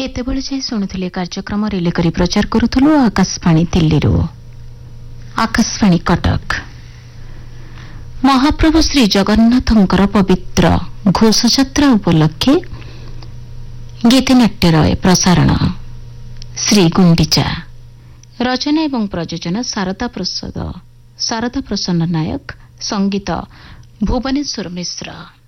ଏତେବେଳେ ଯାଇ ଶୁଣୁଥିଲେ କାର୍ଯ୍ୟକ୍ରମ ରିଲେ କରି ପ୍ରଚାର କରୁଥିଲୁ ଆକାଶବାଣୀ ଦିଲ୍ଲୀରୁ। ଆକାଶବାଣୀ କଟକ। ମହାପ୍ରଭୁ ଶ୍ରୀ ଜଗନ୍ନାଥଙ୍କର ପବିତ୍ର ଘୋଷଯାତ୍ରା ଉପଲକ୍ଷେ ଗୀତିନାଟ୍ୟର ପ୍ରସାରଣ। ଶ୍ରୀ ଗୁଣ୍ଡିଚା। ରଚନା ଏବଂ ପ୍ରଯୋଜନା ଶାରଦା ପ୍ରସନ୍ନ ନାୟକ। ସଙ୍ଗୀତ ଭୁବନେଶ୍ୱର ମିଶ୍ର।